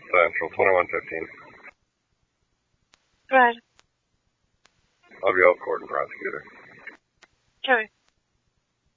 Central, 2115. Right. I'll be out court and prosecutor. Sure.